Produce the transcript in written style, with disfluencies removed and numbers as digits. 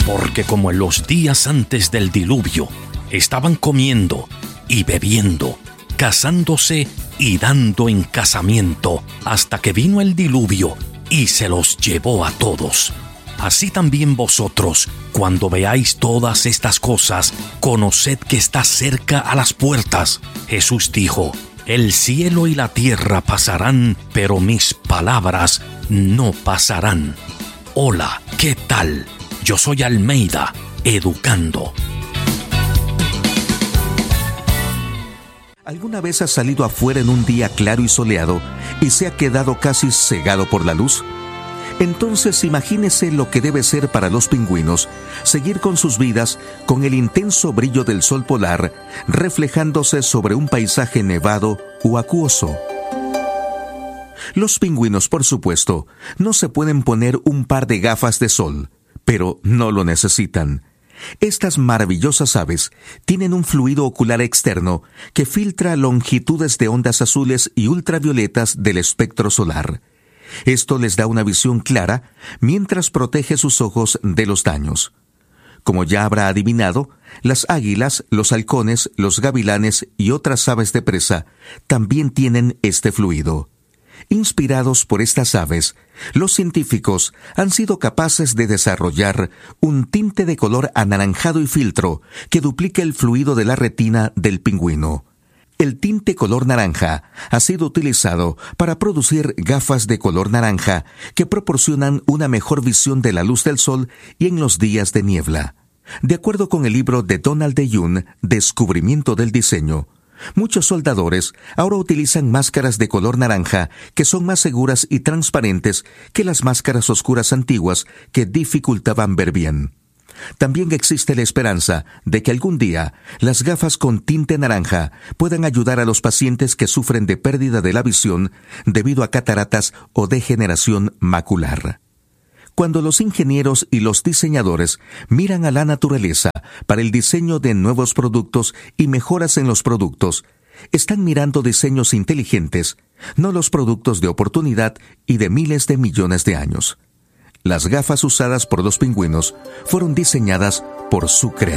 Porque como en los días antes del diluvio, estaban comiendo y bebiendo, casándose y dando en casamiento, hasta que vino el diluvio y se los llevó a todos. Así también vosotros, cuando veáis todas estas cosas, conoced que está cerca a las puertas. Jesús dijo: el cielo y la tierra pasarán, pero mis palabras no pasarán. Hola, ¿qué tal? Yo soy Almeida, educando. ¿Alguna vez has salido afuera en un día claro y soleado y se ha quedado casi cegado por la luz? Entonces imagínese lo que debe ser para los pingüinos seguir con sus vidas con el intenso brillo del sol polar reflejándose sobre un paisaje nevado o acuoso. Los pingüinos, por supuesto, no se pueden poner un par de gafas de sol, pero no lo necesitan. Estas maravillosas aves tienen un fluido ocular externo que filtra longitudes de ondas azules y ultravioletas del espectro solar. Esto les da una visión clara mientras protege sus ojos de los daños. Como ya habrá adivinado, las águilas, los halcones, los gavilanes y otras aves de presa también tienen este fluido. Inspirados por estas aves, los científicos han sido capaces de desarrollar un tinte de color anaranjado y filtro que duplica el fluido de la retina del pingüino. El tinte color naranja ha sido utilizado para producir gafas de color naranja que proporcionan una mejor visión de la luz del sol y en los días de niebla. De acuerdo con el libro de Donald D. Young, Descubrimiento del diseño, muchos soldadores ahora utilizan máscaras de color naranja que son más seguras y transparentes que las máscaras oscuras antiguas que dificultaban ver bien. También existe la esperanza de que algún día las gafas con tinte naranja puedan ayudar a los pacientes que sufren de pérdida de la visión debido a cataratas o degeneración macular. Cuando los ingenieros y los diseñadores miran a la naturaleza para el diseño de nuevos productos y mejoras en los productos, están mirando diseños inteligentes, no los productos de oportunidad y de miles de millones de años. Las gafas usadas por los pingüinos fueron diseñadas por su creador.